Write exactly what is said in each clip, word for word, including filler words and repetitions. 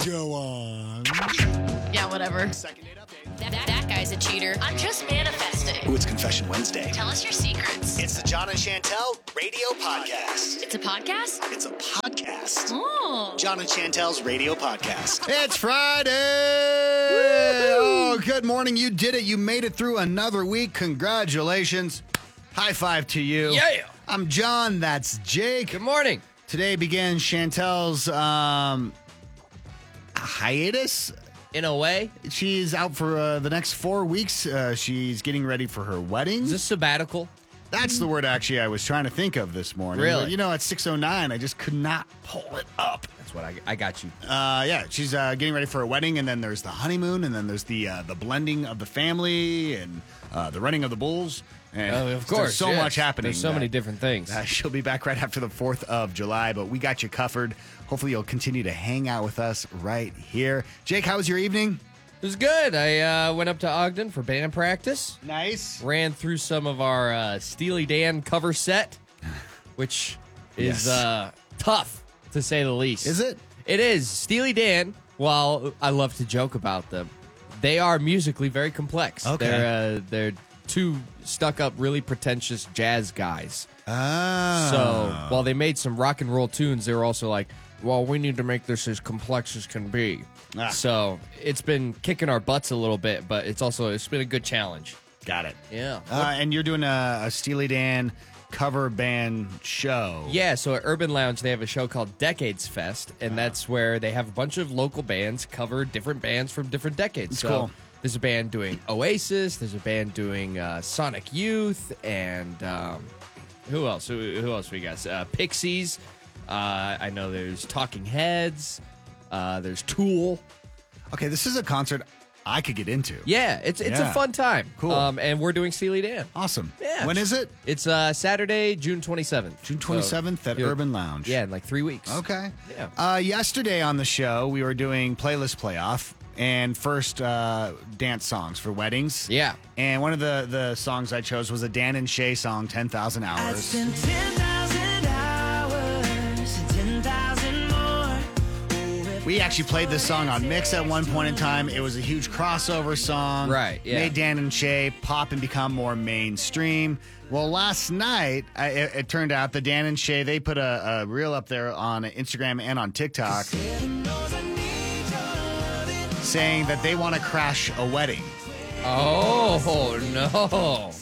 Go on. Yeah, whatever. Second date update. That, that, that guy's a cheater. I'm just manifesting. Ooh, it's Confession Wednesday. Tell us your secrets. It's the John and Chantel Radio Podcast. It's a podcast? It's a podcast. Oh. John and Chantel's Radio Podcast. It's Friday. Oh, good morning. You did it. You made it through another week. Congratulations. High five to you. Yeah. I'm John. That's Jake. Good morning. Today begins Chantel's um, hiatus. In a way, She's out for uh, the next four weeks. Uh, she's getting ready for her wedding. is this sabbatical? That's the word, actually, I was trying to think of this morning. Really? But, you know, at six oh nine, I just could not pull it up. That's what I, I got you. Uh, yeah, she's uh, getting ready for a wedding, and then there's the honeymoon, and then there's the uh, the blending of the family, and uh, the running of the bulls. And Oh, of course. There's so yes. much happening. There's so that- many different things. Uh, she'll be back right after the fourth of July, but we got you covered. Hopefully, you'll continue to hang out with us right here. Jake, how was your evening? It was good. I uh, went up to Ogden for band practice. Nice. Ran through some of our uh, Steely Dan cover set, which is Yes. uh, tough, to say the least. Is it? It is. Steely Dan, while I love to joke about them, they are musically very complex. Okay. They're, uh, they're two stuck-up, really pretentious jazz guys. Oh. So while they made some rock and roll tunes, they were also like, well, we need to make this as complex as can be. Ah. So it's been kicking our butts a little bit, but it's also it's been a good challenge. Got it. Yeah. Uh, and you're doing a, a Steely Dan cover band show. Yeah, so at Urban Lounge, they have a show called Decades Fest, and that's where they have a bunch of local bands cover different bands from different decades. That's so cool. There's a band doing Oasis, there's a band doing uh, Sonic Youth, and um, who else? Who, who else we got? Uh, Pixies. Uh, I know there's Talking Heads. Uh, there's Tool. Okay, this is a concert I could get into. Yeah, it's it's Yeah. a fun time. Cool. Um, and we're doing Steely Dan. Awesome. Yeah. When is it? It's uh, Saturday, June twenty-seventh. June twenty-seventh at yeah. Urban Lounge. Yeah, in like three weeks. Okay. Yeah. Uh, yesterday on the show, we were doing playlist playoff and first uh, dance songs for weddings. Yeah. And one of the, the songs I chose was a Dan and Shay song, ten thousand I hours. spent ten thousand hours and ten thousand more. We actually played this song on Mix at one point in time. It was a huge crossover song. Right, yeah. Made Dan and Shay pop and become more mainstream. Well, last night, I, it, it turned out that Dan and Shay, they put a, a reel up there on Instagram and on TikTok saying that they want to crash a wedding. Oh, no.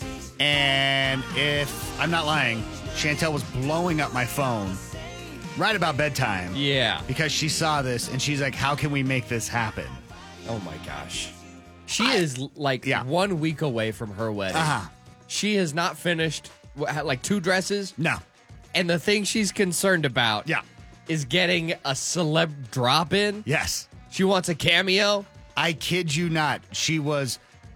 And if I'm not lying, Chantel was blowing up my phone right about bedtime. Yeah. Because she saw this and she's like, how can we make this happen? Oh, my gosh. She is like yeah. one week away from her wedding. Uh-huh. She has not finished wh- ha- like two dresses. No. And the thing she's concerned about Yeah. is getting a celeb drop in. Yes. She wants a cameo. I kid you not. She was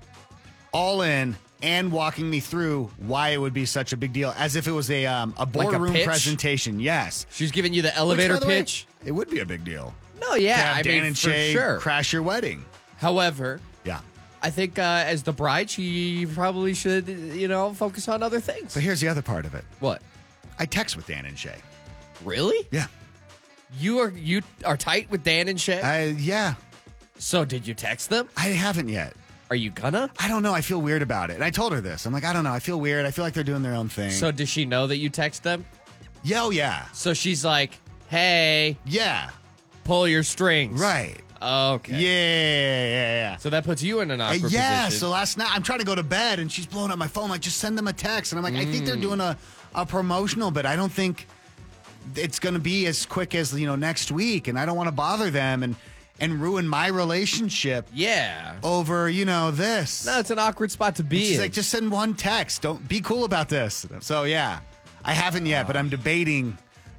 all in and walking me through why it would be such a big deal, as if it was a um, a a boardroom pitch? presentation. Yes. She's giving you the Which, elevator by the way, pitch. it would be a big deal. No, yeah. to have I Dan mean, and for Shay sure. crash your wedding. However, Yeah. I think uh, as the bride, she probably should, you know, focus on other things. But here's the other part of it. What? I text with Dan and Shay. Really? Yeah. You are you are tight with Dan and Shay? I yeah. So did you text them? I haven't yet. Are you gonna? I don't know. I feel weird about it. And I told her this. I'm like, I don't know. I feel weird. I feel like they're doing their own thing. So does she know that you text them? yeah, oh, yeah. So she's like, "Hey, Yeah. pull your strings." Right. Okay. Yeah, yeah, yeah. So that puts you in an Uh, awkward yeah, position. so last night I'm trying to go to bed and she's blowing up my phone like just send them a text and I'm like I think Mm. they're doing a, a promotional but I don't think it's going to be as quick as you know next week and I don't want to bother them and and ruin my relationship yeah. over you know this. No, it's an awkward spot to be She's in. like just send one text. Don't be cool about this. So yeah, I haven't yet, but I'm debating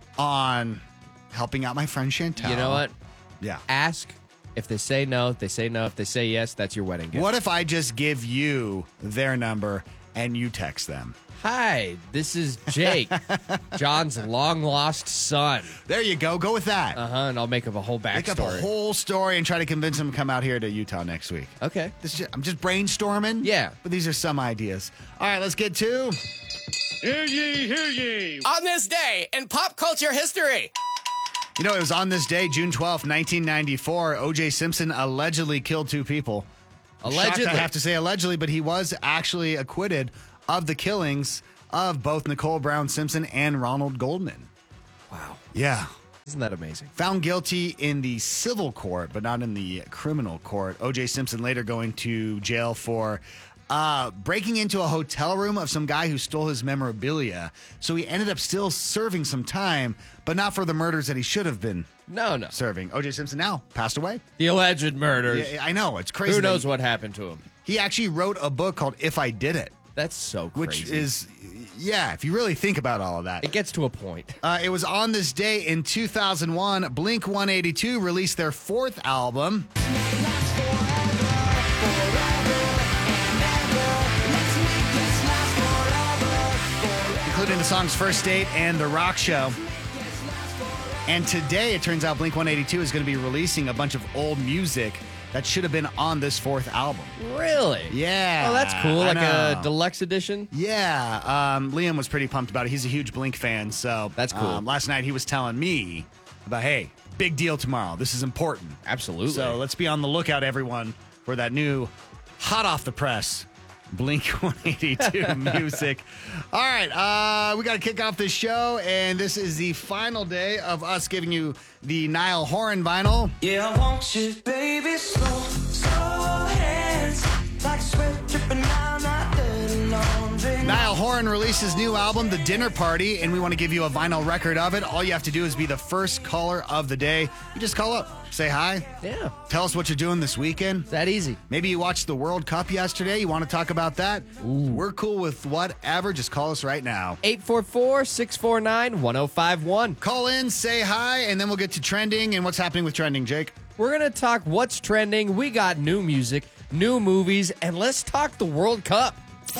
on helping out my friend Chantel. you know what? Yeah. Ask. If they say no, they say no. If they say yes, that's your wedding gift. What if I just give you their number and you text them? Hi, this is Jake, John's long lost son. There you go. Go with that. Uh huh. And I'll make up a whole Make up a backstory. whole story and try to convince them to come out here to Utah next week. Okay. This is just, I'm just brainstorming. Yeah. But these are some ideas. All right, let's get to. Hear ye, hear ye. On this day in pop culture history. You know, it was on this day, June twelfth, nineteen ninety-four, O J Simpson allegedly killed two people. Allegedly. Shocked, I have to say allegedly, but he was actually acquitted of the killings of both Nicole Brown Simpson and Ronald Goldman. Wow. Yeah. Isn't that amazing? Found guilty in the civil court, but not in the criminal court. O J Simpson later going to jail for uh, breaking into a hotel room of some guy who stole his memorabilia. So he ended up still serving some time, but not for the murders that he should have been No, no. serving. O J Simpson now passed away. The alleged murders. Yeah, I know. It's crazy. Who that knows he- what happened to him? He actually wrote a book called If I Did It, That's so crazy. which is, yeah, if you really think about all of that. It gets to a point. Uh, it was on this day in two thousand one, Blink one eighty-two released their fourth album. Including the songs First Date and The Rock Show. And today, it turns out Blink one eighty-two is going to be releasing a bunch of old music that should have been on this fourth album. Really? Yeah. Oh, that's cool. I Like a know. deluxe edition? Yeah, um, Liam was pretty pumped about it. He's a huge Blink fan, so That's cool. Um, last night he was telling me about, hey, big deal tomorrow. This is important. Absolutely. So let's be on the lookout, everyone, for that new, hot off the press Blink one eighty-two music. All right, uh, we got to kick off this show, and this is the final day of us giving you the Niall Horan vinyl. Yeah, I want you, baby, slow, slow hands, like sweat dripping down that dirty laundry. Niall Horan released his new album, The Dinner Party, and we want to give you a vinyl record of it. All you have to do is be the first caller of the day. You just call up, say hi, Yeah. tell us what you're doing this weekend. It's that easy. Maybe you watched the World Cup yesterday. You want to talk about that? We're cool with whatever. Just call us right now. eight four four, six four nine, one oh five one. Call in, say hi, and then we'll get to trending and what's happening with trending, Jake. We're going to talk what's trending. We got new music, new movies, and let's talk the World Cup.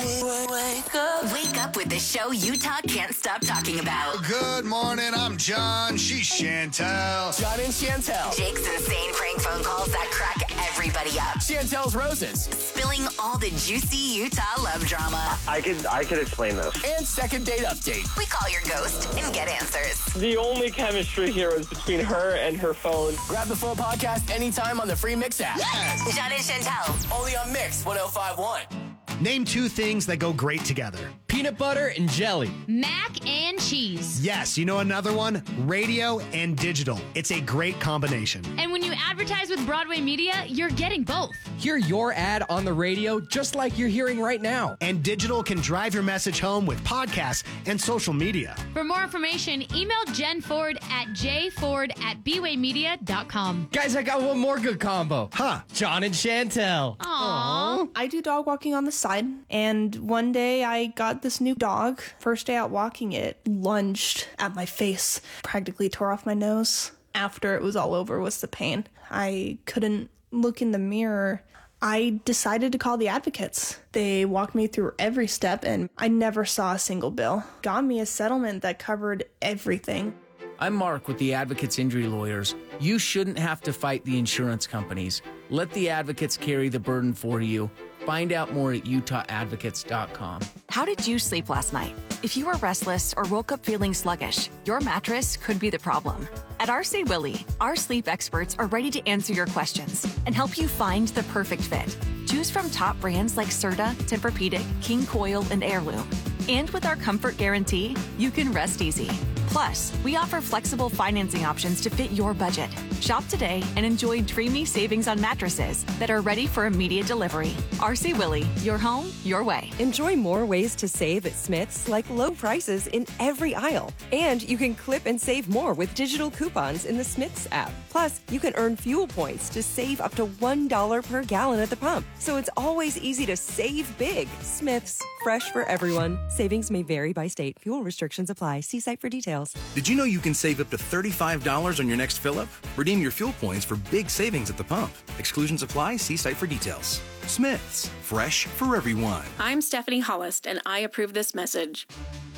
Wake up. Wake up with the show Utah can't stop talking about. Good morning, I'm John. She's Chantel. John and Chantel. Jake's insane prank phone calls that crack everybody up. Chantel's Roses. Spilling all the juicy Utah love drama. I could I could explain this. And second date update. We call your ghost and get answers. The only chemistry here is between her and her phone. Grab the full podcast anytime on the free Mix app. John and Chantel. Only on Mix one oh five one. Name two things that go great together. Peanut butter and jelly. Mac and cheese. Yes, you know another one? Radio and digital. It's a great combination. And when you advertise with Broadway Media, you're getting both. Hear your ad on the radio just like you're hearing right now. And digital can drive your message home with podcasts and social media. For more information, email Jen Ford at jford at bwaymedia dot com. Guys, I got one more good combo. Huh. John and Chantel. Aww. I do dog walking on the side, and one day I got this new dog. First day out walking, it lunged at my face, practically tore off my nose. After it was all over was the pain. I couldn't look in the mirror. I decided to call the advocates. They walked me through every step, and I never saw a single bill. Got me a settlement that covered everything. I'm Mark with the Advocates Injury Lawyers. You shouldn't have to fight the insurance companies. Let the advocates carry the burden for you. Find out more at utah advocates dot com. How did you sleep last night? If you were restless or woke up feeling sluggish, your mattress could be the problem. At R C Willey, our sleep experts are ready to answer your questions and help you find the perfect fit. Choose from top brands like Serta, Tempur-Pedic, King Coil, and Heirloom. And with our comfort guarantee, you can rest easy. Plus, we offer flexible financing options to fit your budget. Shop today and enjoy dreamy savings on mattresses that are ready for immediate delivery. R C Willey, your home, your way. Enjoy more ways to save at Smith's, like low prices in every aisle. And you can clip and save more with digital coupons in the Smith's app. Plus, you can earn fuel points to save up to one dollar per gallon at the pump. So it's always easy to save big. Smith's, fresh for everyone. Savings may vary by state. Fuel restrictions apply. See site for details. Did you know you can save up to thirty-five dollars on your next fill-up? Redeem your fuel points for big savings at the pump. Exclusions apply. See site for details. Smith's, fresh for everyone. I'm Stephanie Hollist, and I approve this message.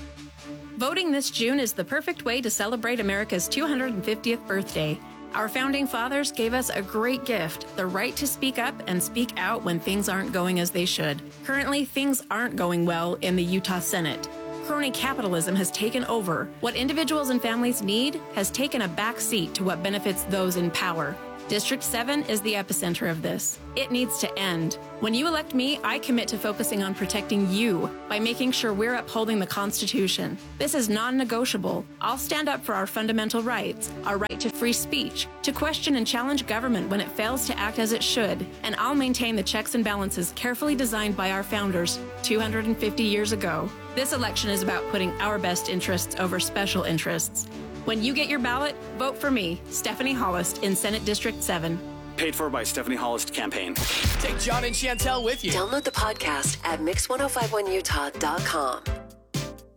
Voting this June is the perfect way to celebrate America's two hundred fiftieth birthday. Our founding fathers gave us a great gift, the right to speak up and speak out when things aren't going as they should. Currently, things aren't going well in the Utah Senate. crony capitalism has taken over. What individuals and families need has taken a back seat to what benefits those in power. District seven is the epicenter of this. It needs to end. When you elect me, I commit to focusing on protecting you by making sure we're upholding the Constitution. This is non-negotiable. I'll stand up for our fundamental rights, our right to free speech, to question and challenge government when it fails to act as it should, and I'll maintain the checks and balances carefully designed by our founders two hundred fifty years ago. This election is about putting our best interests over special interests. When you get your ballot, vote for me, Stephanie Hollist, in Senate District seven. Paid for by Stephanie Hollist Campaign. Take John and Chantel with you. Download the podcast at mix ten fifty-one utah dot com.